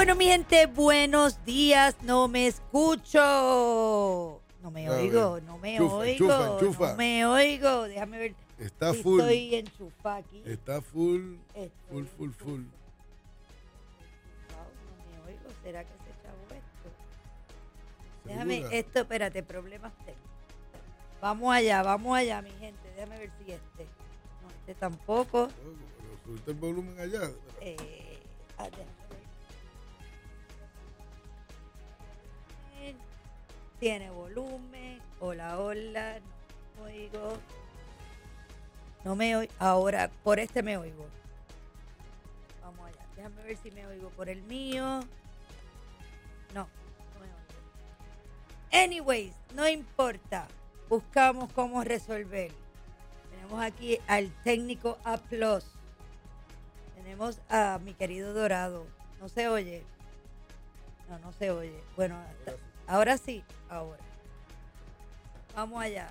Bueno, mi gente, buenos días. No me escucho. No me oigo, no me oigo. Enchufa. No me oigo. Déjame ver Está si full. estoy enchufada aquí. Está full. Estoy Full. enchufado, no me oigo. ¿Será que se chavó esto? Déjame, ¿Segura? esto, espérate, problemas técnicos. Vamos allá, mi gente. Déjame ver si este. No, este tampoco. Pero subiste el volumen allá. Déjame ver. Tiene volumen. Hola, no me oigo. No me oigo. Ahora, por este me oigo. Vamos allá. Déjame ver si me oigo por el mío. No me oigo. Anyways, no importa. Buscamos cómo resolver. Tenemos aquí al técnico A+. Tenemos a mi querido Dorado. ¿No se oye? No se oye. Bueno, ahora sí. Ahora. Vamos allá.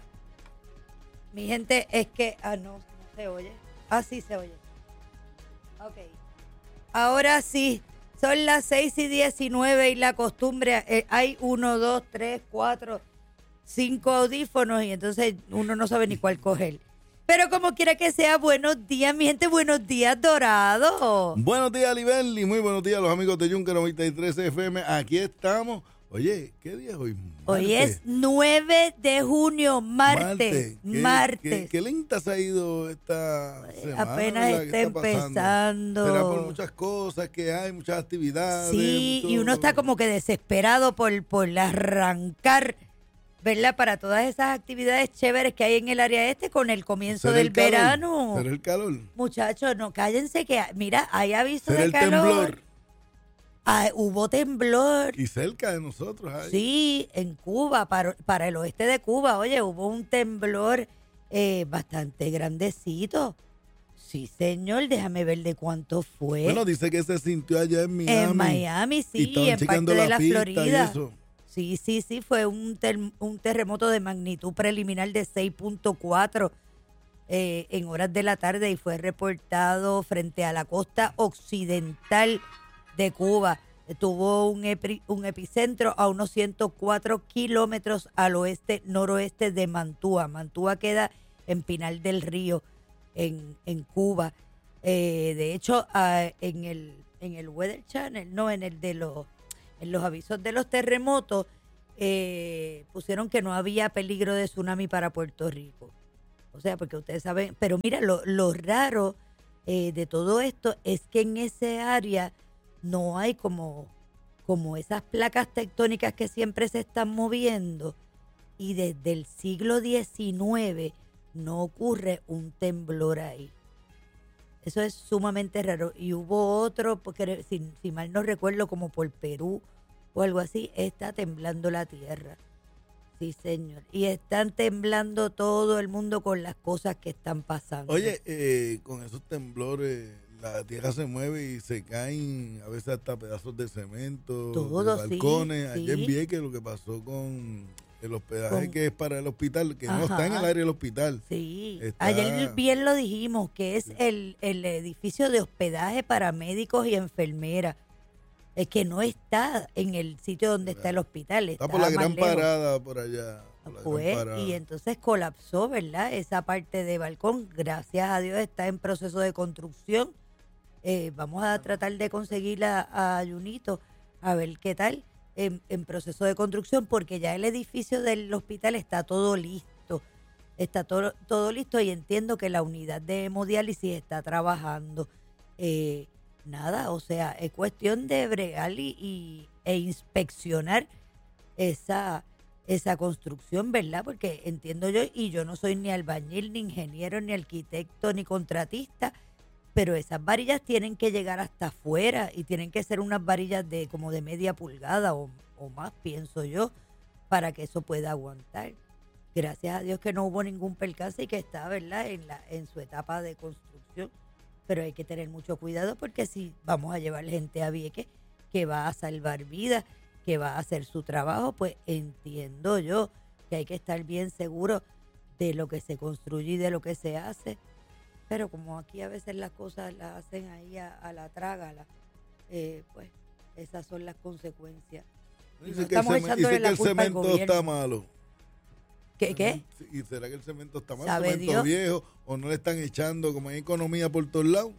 Mi gente, es que... no se oye. Sí se oye. Ok. Ahora sí. Son las 6:19 y la costumbre... hay 1, 2, 3, 4, 5 audífonos y entonces uno no sabe ni cuál coger. Pero como quiera que sea, buenos días, mi gente. Buenos días, Dorado. Buenos días, Libeli. Muy buenos días, los amigos de Yunque 93 FM. Aquí estamos. Oye, ¿qué día es hoy? Hoy es 9 de junio, martes. ¿Qué lenta se ha ido esta semana? Apenas ¿Verdad? está ¿Qué empezando. Será por muchas cosas que hay, muchas actividades. Sí, y uno está como que desesperado por arrancar, ¿verdad? Para todas esas actividades chéveres que hay en el área este con el comienzo del verano. ¿Será el calor? Muchachos, no, cállense que, mira, hay aviso ¿Será de el calor. temblor? Hubo temblor. Y cerca de nosotros. Ahí. Sí, en Cuba, para el oeste de Cuba, oye, hubo un temblor bastante grandecito. Sí, señor, déjame ver de cuánto fue. Bueno, dice que se sintió allá en Miami. En Miami, sí, y en parte de la Florida. Y eso. Sí, fue un terremoto de magnitud preliminar de 6.4 en horas de la tarde y fue reportado frente a la costa occidental de Cuba. Tuvo un epicentro a unos 104 kilómetros al noroeste de Mantua. Mantua queda en Pinal del Río, en Cuba. De hecho, en el Weather Channel, no, en los avisos de los terremotos, pusieron que no había peligro de tsunami para Puerto Rico. O sea, porque ustedes saben, pero mira, lo raro de todo esto es que en ese área no hay como esas placas tectónicas que siempre se están moviendo, y desde el siglo XIX no ocurre un temblor ahí. Eso es sumamente raro. Y hubo otro, porque si mal no recuerdo, como por Perú o algo así, está temblando la tierra. Sí, señor. Y están temblando todo el mundo con las cosas que están pasando. Oye, con esos temblores, la tierra se mueve y se caen a veces hasta pedazos de cemento, todo, de balcones. sí. Ayer vi que lo que pasó con el hospedaje que es para el hospital, que no está en el área del hospital. Sí, está... ayer bien lo dijimos, que es el edificio de hospedaje para médicos y enfermeras. Es que no está en el sitio donde está el hospital. Está por la Gran Parada, por allá. Y entonces colapsó, ¿verdad? Esa parte de balcón, gracias a Dios, está en proceso de construcción. Vamos a tratar de conseguir a Junito, a ver qué tal, en proceso de construcción, porque ya el edificio del hospital está todo listo. Está todo listo, y entiendo que la unidad de hemodiálisis está trabajando. Nada, o sea, es cuestión de bregar e inspeccionar esa construcción, ¿verdad? Porque entiendo yo, y yo no soy ni albañil, ni ingeniero, ni arquitecto, ni contratista, pero esas varillas tienen que llegar hasta afuera y tienen que ser unas varillas de como de media pulgada o más, pienso yo, para que eso pueda aguantar. Gracias a Dios que no hubo ningún percance y que está, ¿verdad?, en su etapa de construcción. Pero hay que tener mucho cuidado, porque si vamos a llevar gente a Vieques que va a salvar vidas, que va a hacer su trabajo, pues entiendo yo que hay que estar bien seguro de lo que se construye y de lo que se hace. Pero como aquí a veces las cosas las hacen ahí a la trágala, pues Esas son las consecuencias. Y Dice no que el estamos echándole la el culpa al cemento gobierno. está malo. ¿Qué? ¿Y será que el cemento está malo? ¿Sabe ¿Cemento Dios? viejo? ¿O no le están echando, como hay economía por todos lados,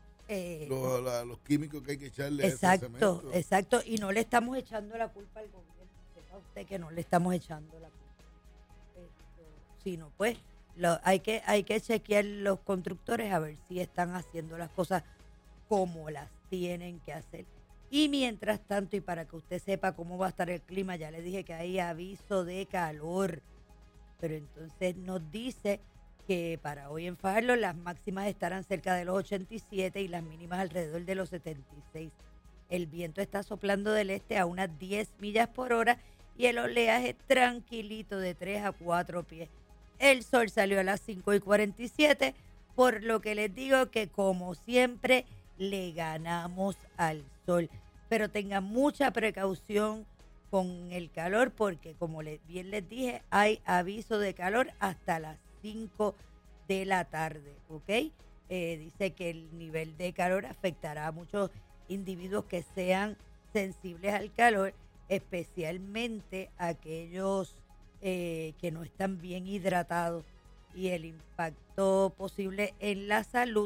los químicos que hay que echarle a ese cemento? Exacto. Y no le estamos echando la culpa al gobierno. Sepa usted que no le estamos echando la culpa. Sino pues hay que chequear los constructores a ver si están haciendo las cosas como las tienen que hacer. Y mientras tanto, y para que usted sepa cómo va a estar el clima, ya le dije que hay aviso de calor. Pero entonces nos dice que para hoy en Fajardo las máximas estarán cerca de los 87 y las mínimas alrededor de los 76. El viento está soplando del este a unas 10 millas por hora y el oleaje tranquilito de 3 a 4 pies. El sol salió a las 5:47, por lo que les digo que como siempre le ganamos al sol. Pero tengan mucha precaución con el calor porque, como bien les dije, hay aviso de calor hasta las 5 de la tarde, ¿ok? Dice que el nivel de calor afectará a muchos individuos que sean sensibles al calor, especialmente aquellos que no están bien hidratados, y el impacto posible en la salud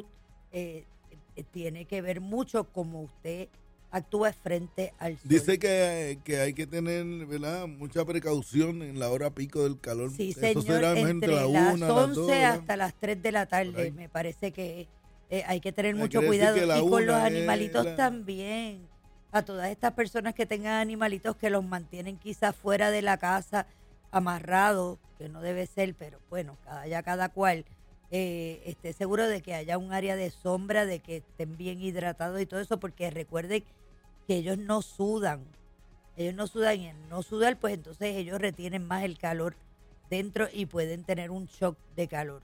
tiene que ver mucho como usted actúa frente al sol. Dice que hay que tener, ¿verdad?, mucha precaución en la hora pico del calor. Sí, Eso señor, será entre la las 1, 11 las 2, hasta las 3 de la tarde. Ahí. Me parece que hay que tener mucho quiere decir cuidado. que la Y con los 1 es animalitos también. A todas estas personas que tengan animalitos que los mantienen quizás fuera de la casa, amarrados, que no debe ser, pero bueno, cada cual esté seguro de que haya un área de sombra, de que estén bien hidratados y todo eso, porque recuerden que ellos no sudan. Y al no sudar, pues entonces ellos retienen más el calor dentro y pueden tener un shock de calor.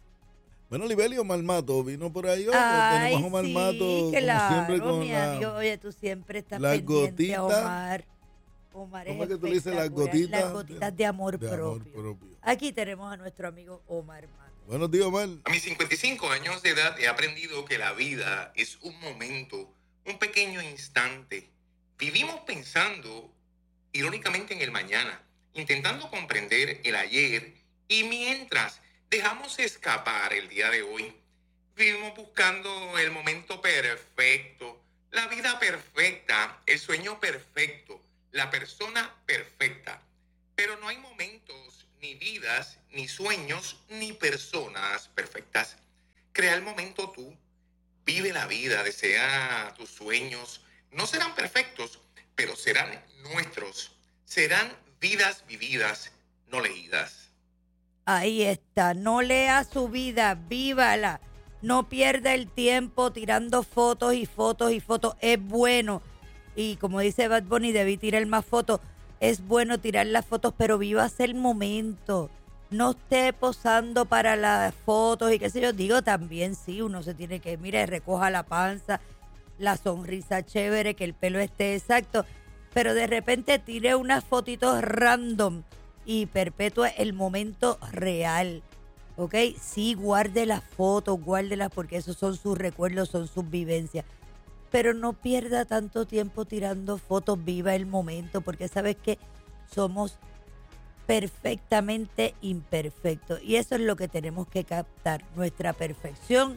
Bueno, Libelio Malmato vino por ahí hoy. Ay, Tenemos a Malmato, sí, claro, como siempre, con mi amigo. Oye, tú siempre estás las pendiente a gotitas. Omar. Omar ¿Cómo es es que tú le dices las espectacular. gotitas? Las gotitas de amor de propio. amor propio. Aquí tenemos a nuestro amigo Omar Mato. Buenos días, Omar. A mis 55 años de edad he aprendido que la vida es un momento, un pequeño instante. Vivimos pensando, irónicamente, en el mañana, intentando comprender el ayer, y mientras dejamos escapar el día de hoy, vivimos buscando el momento perfecto, la vida perfecta, el sueño perfecto, la persona perfecta. Pero no hay momentos, ni vidas, ni sueños, ni personas perfectas. Crea el momento tú, vive la vida, desea tus sueños. No serán perfectos, pero serán nuestros. Serán vidas vividas, no leídas. Ahí está, no lea su vida, vívala. No pierda el tiempo tirando fotos y fotos y fotos. Es bueno. Y como dice Bad Bunny, debí tirar más fotos. Es bueno tirar las fotos, pero vivas el momento. No esté posando para las fotos y qué sé yo. Digo, también sí, uno se tiene que, mire, recoja la panza, la sonrisa chévere, que el pelo esté exacto. Pero de repente tire unas fotitos random y perpetúa el momento real. ¿Ok? Sí, guarde las fotos, guárdelas porque esos son sus recuerdos, son sus vivencias. Pero no pierda tanto tiempo tirando fotos, viva el momento, porque sabes que somos perfectamente imperfectos. Y eso es lo que tenemos que captar, nuestra perfección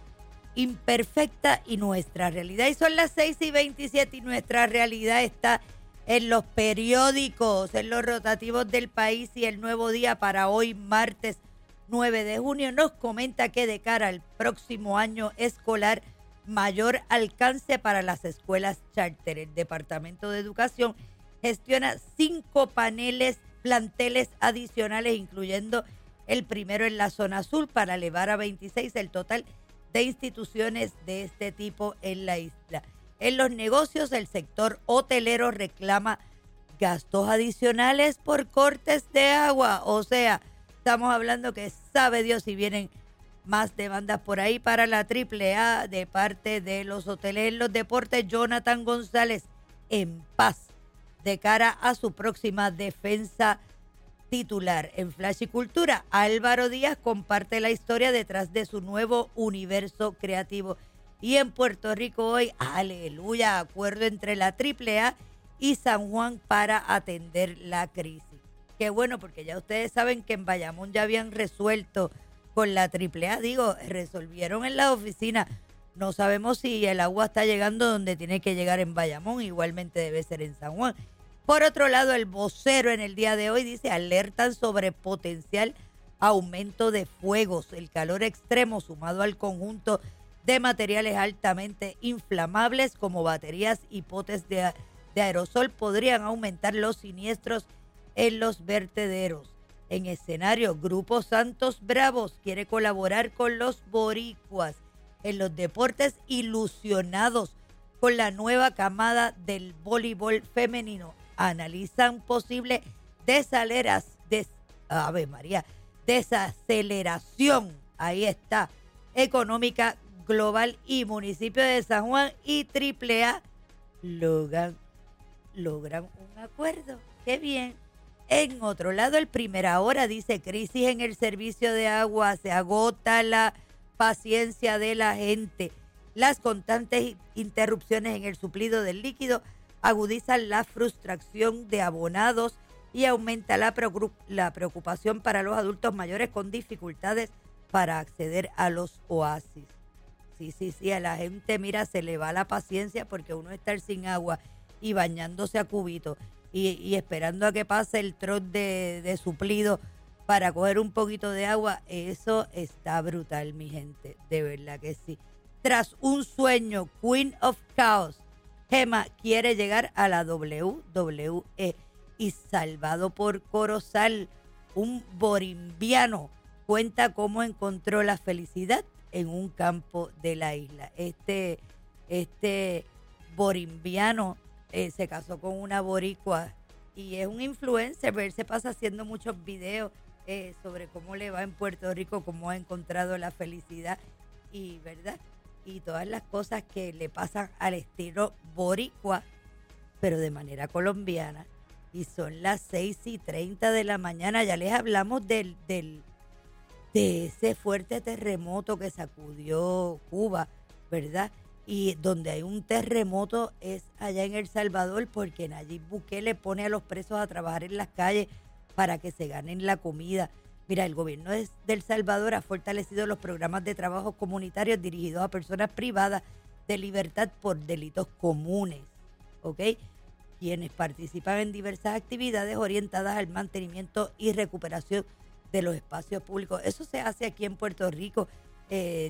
imperfecta y nuestra realidad. Y son las 6:27 y nuestra realidad está en los periódicos, en los rotativos del país. Y el Nuevo Día para hoy, martes 9 de junio, nos comenta que de cara al próximo año escolar, mayor alcance para las escuelas charter. El Departamento de Educación gestiona 5 planteles adicionales, incluyendo el primero en la zona azul, para elevar a 26 el total de instituciones de este tipo en la isla. En los negocios, el sector hotelero reclama gastos adicionales por cortes de agua. O sea, estamos hablando que sabe Dios si vienen más demandas por ahí para la AAA de parte de los hoteles. En los deportes, Jonathan González en paz de cara a su próxima defensa titular. En Flash y Cultura, Álvaro Díaz comparte la historia detrás de su nuevo universo creativo. Y en Puerto Rico hoy, aleluya, acuerdo entre la AAA y San Juan para atender la crisis. Qué bueno, porque ya ustedes saben que en Bayamón ya habían resuelto con la AAA, resolvieron en la oficina. No sabemos si el agua está llegando donde tiene que llegar en Bayamón, igualmente debe ser en San Juan. Por otro lado, el vocero en el día de hoy dice, alertan sobre potencial aumento de fuegos. El calor extremo sumado al conjunto de materiales altamente inflamables como baterías y potes de aerosol podrían aumentar los siniestros en los vertederos. En escenario, Grupo Santos Bravos quiere colaborar con los boricuas en los deportes, ilusionados con la nueva camada del voleibol femenino. Analizan posible desaceleración, ahí está, económica global, y municipio de San Juan y AAA logran un acuerdo. ¡Qué bien! En otro lado, el Primera Hora dice, crisis en el servicio de agua, se agota la paciencia de la gente. Las constantes interrupciones en el suplido del líquido agudizan la frustración de abonados y aumenta la preocupación para los adultos mayores con dificultades para acceder a los oasis. Sí, a la gente, mira, se le va la paciencia porque uno está sin agua y bañándose a cubito y esperando a que pase el trote de suplido para coger un poquito de agua. Eso está brutal, mi gente, de verdad que sí. Tras un sueño, Queen of Chaos, Gemma quiere llegar a la WWE y salvado por Corozal, un borimbiano cuenta cómo encontró la felicidad en un campo de la isla. Este borimbiano se casó con una boricua y es un influencer, pero él se pasa haciendo muchos videos sobre cómo le va en Puerto Rico, cómo ha encontrado la felicidad y verdad, y todas las cosas que le pasan al estilo boricua, pero de manera colombiana. Y son las 6:30 de la mañana. Ya les hablamos de ese fuerte terremoto que sacudió Cuba, ¿verdad? Y donde hay un terremoto es allá en El Salvador, porque Nayib Bukele pone a los presos a trabajar en las calles para que se ganen la comida. Mira, el gobierno de El Salvador ha fortalecido los programas de trabajo comunitarios dirigidos a personas privadas de libertad por delitos comunes, ¿ok? Quienes participan en diversas actividades orientadas al mantenimiento y recuperación de los espacios públicos. Eso se hace aquí en Puerto Rico.